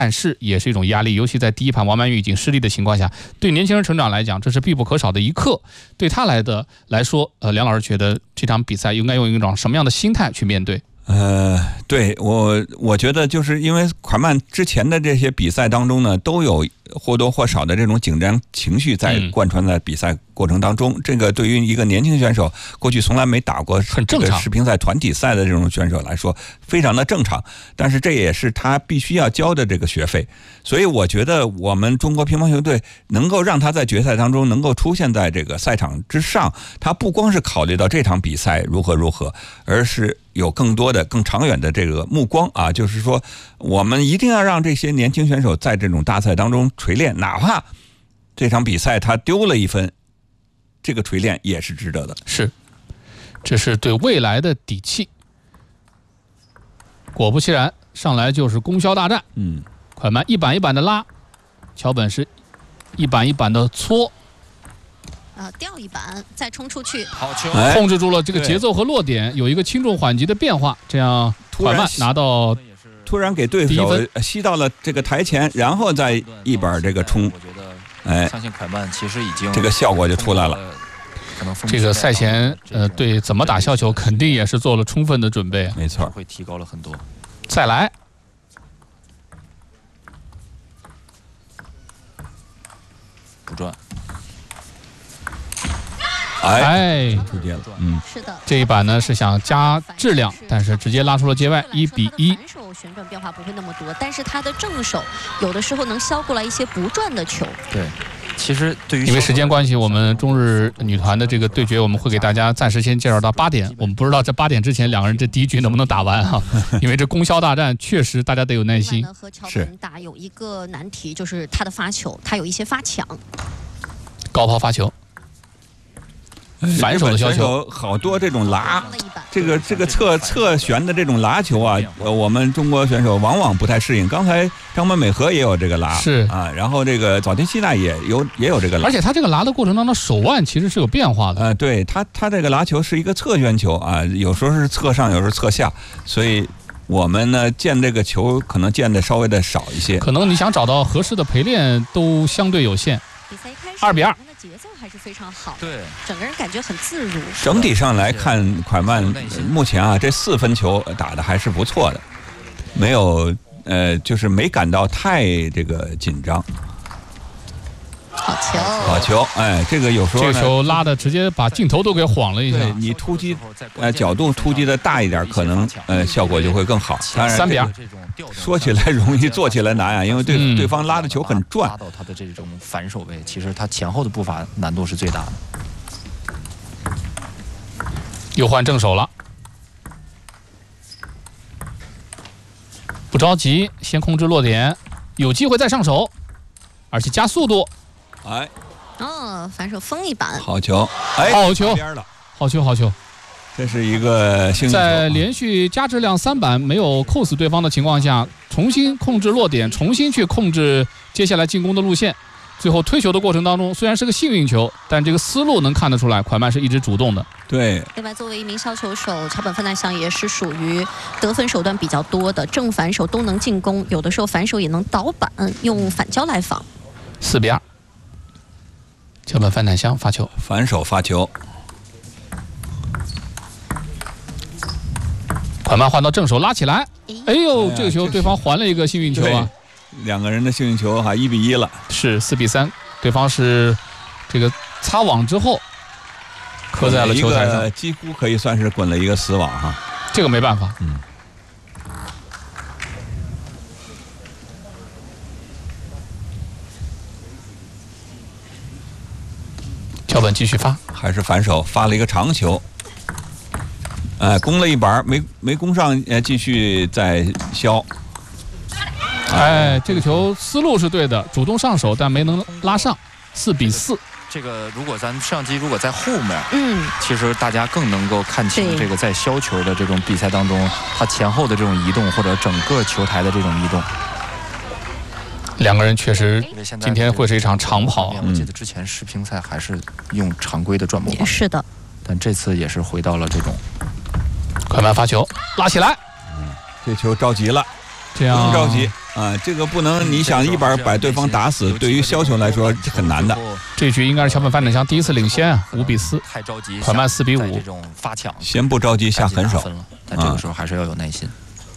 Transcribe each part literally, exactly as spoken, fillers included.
但是也是一种压力，尤其在第一盘王曼玉已经失利的情况下，对年轻人成长来讲，这是必不可少的一课。对他来的来说，呃，梁老师觉得这场比赛应该用一种什么样的心态去面对？ 呃，对我，我觉得就是因为款曼之前的这些比赛当中呢，都有或多或少的这种紧张情绪在贯穿在比赛过程当中。嗯、这个对于一个年轻选手，过去从来没打过这个世乒赛团体赛的这种选手来说，非常的正常。但是这也是他必须要交的这个学费。所以我觉得我们中国乒乓球队能够让他在决赛当中能够出现在这个赛场之上，他不光是考虑到这场比赛如何如何，而是有更多的、更长远的这个目光啊，就是说，我们一定要让这些年轻选手在这种大赛当中锤炼，哪怕这场比赛他丢了一分，这个锤炼也是值得的。 是，这是对未来的底气。果不其然，上来就是供销大战。嗯，款曼一板一板的拉，桥本是一板一板的搓。 呃，掉一板再冲出去， 好球，控制住了这个节奏和落点，有一个轻重缓急的变化，这样款曼拿到突然给对手吸到了这个台前，然后再一板这个冲，哎， 相信款曼其实已经这个效果就出来了。 这个赛前呃对怎么打削球肯定也是做了充分的准备， 没错， 会提高了很多。 再来。 不转。 哎， 出界了，嗯， 是的。 这一板呢是想加质量，但是直接拉出了界外，一比一。 反手旋转变化不会那么多，但是他的正手有的时候能削过来一些不转的球。 对，其实对于因为时间关系，我们中日女团的这个对决，我们会给大家暂时先介绍到八点。我们不知道这八点之前两个人这第一局能不能打完哈、啊？因为这供销大战确实大家得有耐心。 和桥本打有一个难题，就是他的发球，他有一些发抢， 高抛发球。反手的削球， 好多这种拉，这个这个侧侧旋的这种拉球啊，我们中国选手往往不太适应。刚才张本美和也有这个拉， 是啊，然后这个早田希娜也有也有这个拉， 而且他这个拉的过程当中，手腕其实是有变化的。 呃，对他他这个拉球是一个侧旋球啊，有时候是侧上，有时候侧下，所以我们呢见这个球可能见的稍微的少一些， 可能你想找到合适的陪练都相对有限。 比赛一开始， 二比二。 节奏还是非常好， 对， 整个人感觉很自如。 整体上来看，款曼目前啊这四分球打的还是不错的，没有呃就是没感到太这个紧张。 好球， 好球！哎，这个有时候这个球拉的直接把镜头都给晃了一下。 对，你突击呃角度突击的大一点，可能呃效果就会更好。当然， 三比二。 说起来容易，做起来难啊，因为对、嗯、对方拉的球很转。 拉到他的这种反手位，其实他前后的步伐难度是最大的。 又换正手了，不着急，先控制落点，有机会再上手，而且加速度。 哎， 哦，反手封一板， 好球，哎， 好球，好球，好球。 这是一个幸运球， 在连续加质量三板没有扣死对方的情况下，重新控制落点，重新去控制接下来进攻的路线。最后推球的过程当中，虽然是个幸运球，但这个思路能看得出来，款曼是一直主动的。 对。 另外，作为一名削球手，桥本范奈香也是属于得分手段比较多的，正反手都能进攻，有的时候反手也能倒板，用反胶来防。 四比二，桥本范奈香发球， 反手发球。 款曼换到正手拉起来，哎呦，这个球对方还了一个幸运球啊！ 两个人的幸运球哈，一比一了， 是四比三，对方是这个擦网之后磕在了球台上， 几乎可以算是滚了一个死网哈。 这个没办法， 嗯。 桥本继续发， 还是反手发了一个长球。哎，攻了一板没没攻上，呃，继续再削。 哎，这个球思路是对的，主动上手，但没能拉上，四比四。 这个如果咱摄像机如果在后面， 嗯， 其实大家更能够看清这个在削球的这种比赛当中，它前后的这种移动或者整个球台的这种移动。 两个人确实今天会是一场长跑。 我记得之前世乒赛还是用常规的转播方式， 是的， 但这次也是回到了这种。 款曼发球，拉起来， 嗯，这球着急了， 这样不用着急， 啊，这个不能，你想一板把对方打死，对于削球来说很难的。 这局应该是桥本范乃香第一次领先啊，五比四， 太着急， 快慢四比五。 这种发抢， 先不着急下狠手， 但这个时候还是要有耐心。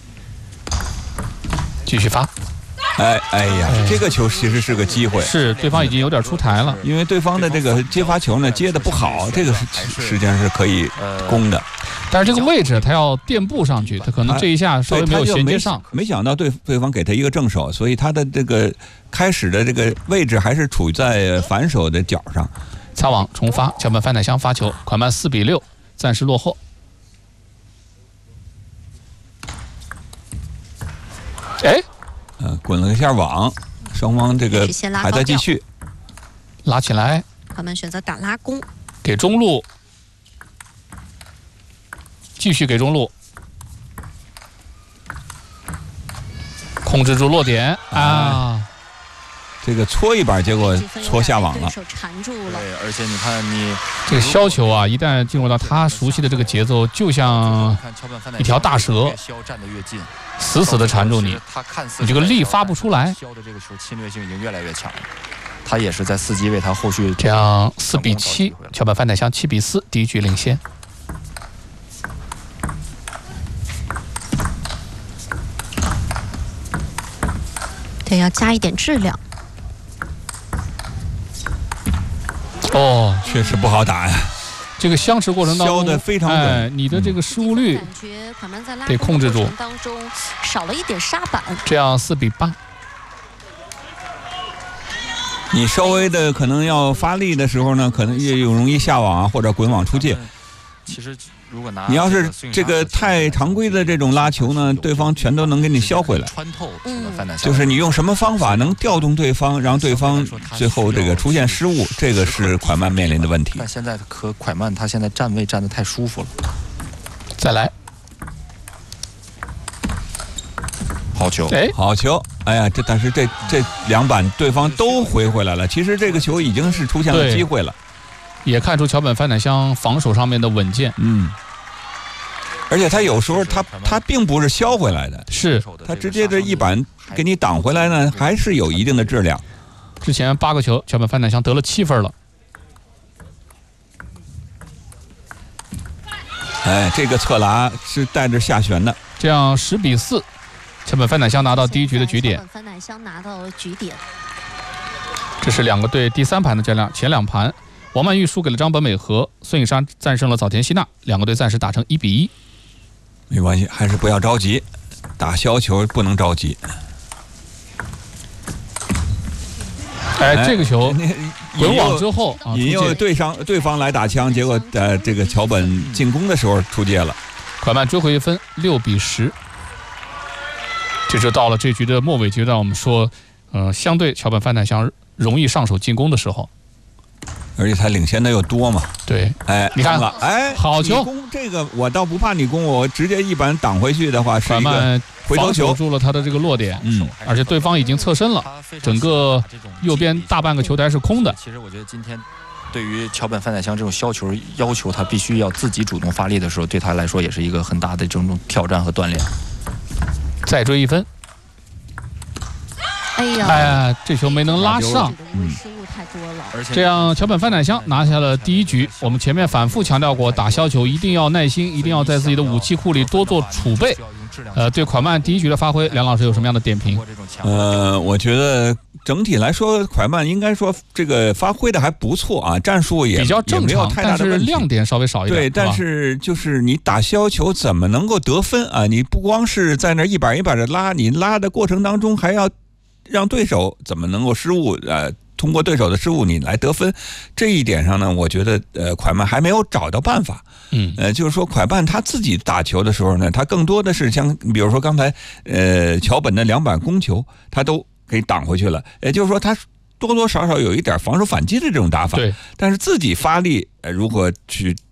继续发。 哎哎呀，这个球其实是个机会， 是对方已经有点出台了， 因为对方的这个接发球呢接的不好，这个是实际上是可以攻的。 但是这个位置他要垫步上去，他可能这一下稍微没有衔接上。 没想到对对方给他一个正手，所以他的这个开始的这个位置还是处在反手的脚上。 擦网重发，桥本范乃香发球，快慢四比六，暂时落后。哎。 呃，滚了一下网，双方这个还在继续拉起来。 快慢选择打拉弓， 给中路，继续给中路，控制住落点啊！ 这个搓一板，结果搓下网了。 手缠住了。 对，而且你看你这个削球啊，一旦进入到他熟悉的这个节奏，就像一条大蛇，死死的缠住你，你这个力发不出来。 削的这个球侵略性已经越来越强了，他也是在伺机为他后续。 这样四比七，桥本范乃香七比四，第一局领先。 对，要加一点质量。 哦， 确实不好打呀。 这个相持过程当中， 削的非常稳、 哎，你的这个失误率得控制住。 当中少了一点杀板， 这样四比八。 你稍微的可能要发力的时候呢，可能也有容易下网啊，或者滚网出界。 其实如果拿你要是这个太常规的这种拉球呢，对方全都能给你削回来。 穿透， 就是你用什么方法能调动对方，让对方最后这个出现失误，这个是快慢面临的问题。 但现在可快慢他现在站位站得太舒服了。 再来， 好球， 哎， 好球！哎呀，这但是这这两板对方都回回来了。其实这个球已经是出现了机会了。 也看出桥本范乃香防守上面的稳健， 嗯，而且他有时候他他并不是削回来的， 是他直接这一板给你挡回来呢，还是有一定的质量。 之前八个球，桥本范乃香得了七分了。 哎，这个侧拉是带着下旋的， 这样十比四，桥本范乃香拿到第一局的局点。 桥本范乃香拿到局点。 这是两个队第三盘的较量，前两盘。王曼玉输给了张本美和，孙颖莎战胜了早田希娜，两个队暂时打成一比一。 没关系，还是不要着急，打削球不能着急。 哎，这个球滚网之后， 引诱对方对方来打枪，结果呃，这个桥本进攻的时候出界了。 快慢追回一分，六比十。这就到了这局的末尾阶段，我们说，呃，相对桥本范乃香容易上手进攻的时候。 而且他领先的又多嘛， 对， 哎， 你看了，哎， 好球！ 攻这个我倒不怕你攻，我直接一板挡回去的话是一个回头球， 防守住了他的这个落点， 嗯， 而且对方已经侧身了，整个右边大半个球台是空的。 其实我觉得今天对于桥本范乃香这种削球要求他必须要自己主动发力的时候，对他来说也是一个很大的这种挑战和锻炼。 再追一分。 哎呀， 哎呀，这球没能拉上， 嗯，失误太多了。 这样桥本范乃香拿下了第一局。我们前面反复强调过，打削球一定要耐心，一定要在自己的武器库里多做储备。呃，对快慢第一局的发挥，梁老师有什么样的点评？ 呃，我觉得整体来说，快慢应该说这个发挥的还不错啊，战术也比较正常， 但是亮点稍微少一点。 对，但是就是你打削球怎么能够得分啊？你不光是在那一板一板的拉，你拉的过程当中还要让对手怎么能够失误？呃，通过对手的失误你来得分，这一点上呢，我觉得呃快慢还没有找到办法。 嗯， 呃，就是说快慢他自己打球的时候呢，他更多的是像比如说刚才呃桥本的两板攻球，他都给挡回去了。也就是说，他多多少少有一点防守反击的这种打法。 对， 但是自己发力呃如何去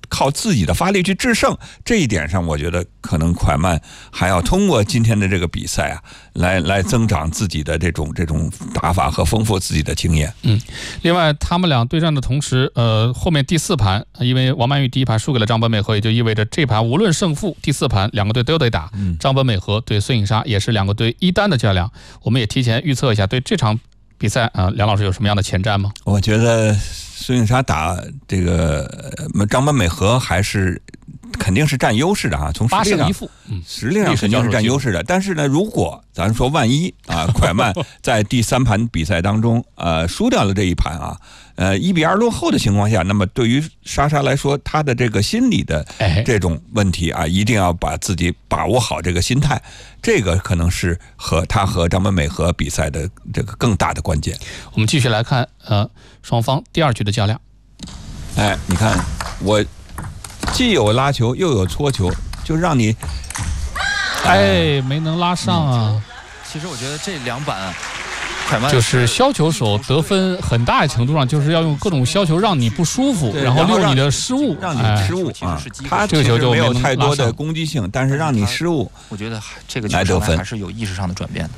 靠自己的发力去制胜，这一点上，我觉得可能蒯曼还要通过今天的这个比赛啊，来来增长自己的这种这种打法和丰富自己的经验。 嗯，另外他们俩对战的同时，呃，后面第四盘，因为王曼玉第一盘输给了张本美和，也就意味着这盘无论胜负，第四盘两个队都得打。嗯、张本美和对孙颖莎也是两个队一单的较量，我们也提前预测一下对这场比赛啊、呃，梁老师有什么样的前瞻吗？ 我觉得孙颖莎打这个张本美和还是肯定是占优势的啊，从实力上， 嗯、 实力上肯定是占优势的。但是呢，如果咱说万一啊，蒯曼在第三盘比赛当中呃输掉了这一盘啊，呃一比二落后的情况下，那么对于莎莎来说，她的这个心理的这种问题啊，一定要把自己把握好这个心态，这个可能是和她和张本美和比赛的这个更大的关键。 我们继续来看呃双方第二局的较量。 哎，你看我既有拉球又有搓球，就让你哎没能拉上啊。 嗯、其实我觉得这两板蒯曼就是削球手得分很大程度上就是要用各种削球让你不舒服，然后利用你的失误， 让你失误啊。他这个球就没有太多的攻击性，但是让你失误， 我觉得这个球还是有意识上的转变的。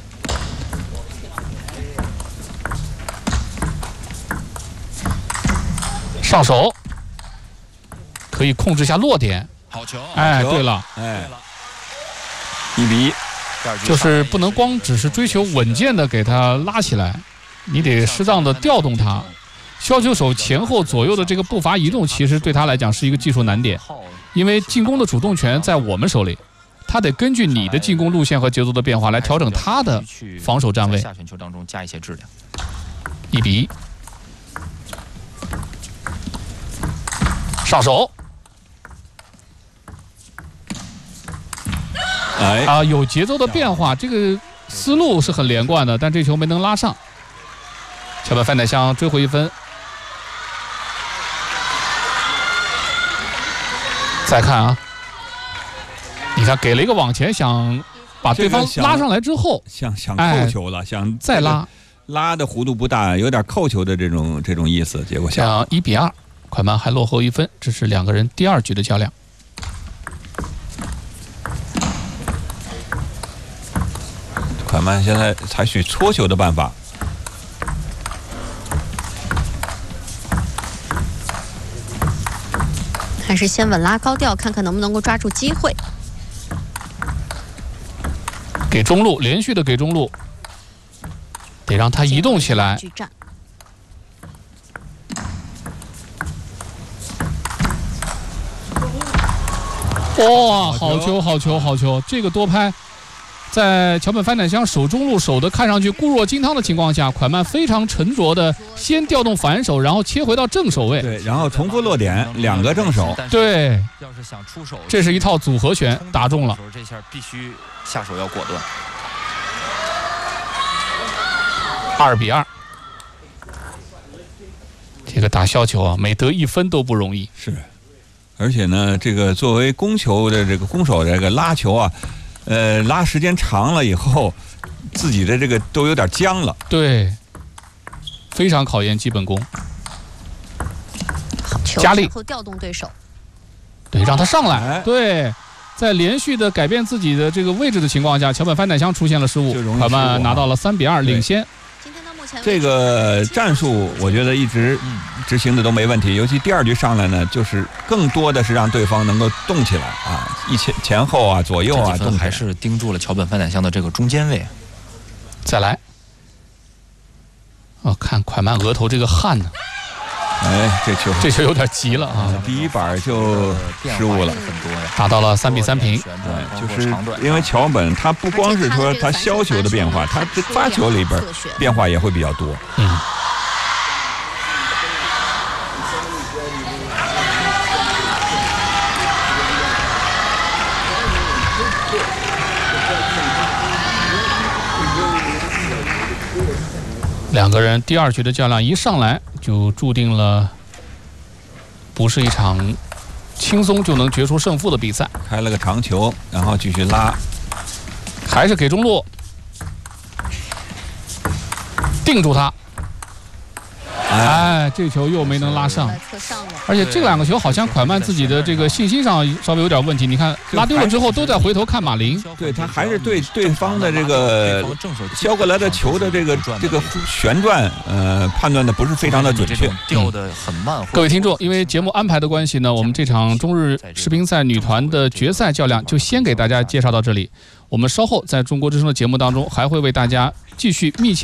上手可以控制一下落点， 好球！ 哎，对了， 哎，一比一， 就是不能光只是追求稳健的给他拉起来，你得适当的调动他。削球手前后左右的这个步伐移动，其实对他来讲是一个技术难点，因为进攻的主动权在我们手里，他得根据你的进攻路线和节奏的变化来调整他的防守站位。 下旋球当中加一些质量。 一比一。上手， 哎啊，有节奏的变化，这个思路是很连贯的，但这球没能拉上。桥本范乃香追回一分。再看啊，你看给了一个往前，想把对方拉上来之后， 想想扣球了， 哎、 想再拉， 拉的弧度不大，有点扣球的这种这种意思，结果下一比二。蒯曼还落后一分，这是两个人第二局的较量。 蒯曼现在采取搓球的办法， 还是先稳拉高调，看看能不能够抓住机会。 给中路，连续的给中路，得让他移动起来。哇、哦，好球，好球，好球！这个多拍，在桥本范乃香守中路守的看上去固若金汤的情况下，蒯曼非常沉着的先调动反手，然后切回到正手位， 对，然后重复落点，两个正手， 对， 要是想出手， 这是一套组合拳，打中了。 这下必须下手要果断。 二比二，这个打削球啊，每得一分都不容易。 是。而且呢，这个作为攻球的这个攻手，这个拉球啊，呃，拉时间长了以后，自己的这个都有点僵了。 对，非常考验基本功。 好球， 加力， 然后调动对手。 对，让他上来。 哎、 对，在连续的改变自己的这个位置的情况下，桥本范乃香出现了失误，蒯曼拿到了三比二领先。 这个战术我觉得一直执行的都没问题，尤其第二局上来呢，就是更多的是让对方能够动起来啊，一前前后啊、左右啊，动还是盯住了桥本范乃香的这个中间位。 再来，哦，看蒯曼额头这个汗呢， 哎，这球这球有点急了啊， 第一板就失误了， 打到了三比三平。 对，就是因为桥本他不光是说他削球的变化，他这发球里边变化也会比较多。 嗯。两个人第二局的较量一上来就注定了不是一场轻松就能决出胜负的比赛。 开了个长球，然后继续拉， 还是给中路，定住他。 哎，这球又没能拉上，而且这两个球好像蒯曼自己的这个信心上稍微有点问题。你看拉丢了之后，都在回头看马林。 对他还是对对方的这个削过来的球的这个这个旋转，呃，判断的不是非常的准确， 掉的很慢。 各位听众，因为节目安排的关系呢，我们这场中日世乒赛女团的决赛较量就先给大家介绍到这里。我们稍后在中国之声的节目当中，还会为大家继续密切